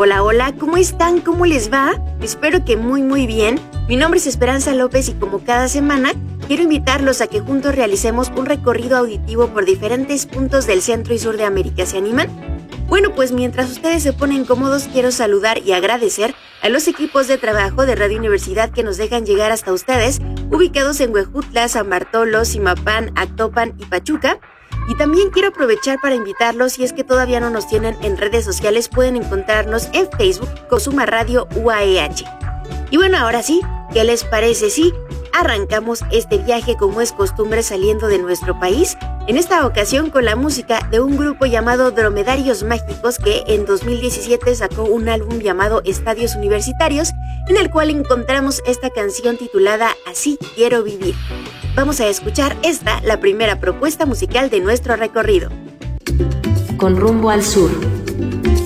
Hola, hola, ¿cómo están? ¿Cómo les va? Espero que muy bien. Mi nombre es Esperanza López y como cada semana quiero invitarlos a que juntos realicemos un recorrido auditivo por diferentes puntos del centro y sur de América. ¿Se animan? Bueno, pues mientras ustedes se ponen cómodos, quiero saludar y agradecer a los equipos de trabajo de Radio Universidad que nos dejan llegar hasta ustedes, ubicados en Huejutla, San Bartolo, Zimapán, Actopan y Pachuca. Y también quiero aprovechar para invitarlos, si es que todavía no nos tienen en redes sociales, pueden encontrarnos en Facebook como Suma Radio UAEH. Y bueno, ahora sí, ¿qué les parece si arrancamos este viaje como es costumbre saliendo de nuestro país? En esta ocasión con la música de un grupo llamado Dromedarios Mágicos que en 2017 sacó un álbum llamado Estadios Universitarios, en el cual encontramos esta canción titulada Así Quiero Vivir. Vamos a escuchar la primera propuesta musical de nuestro recorrido. Con rumbo al sur.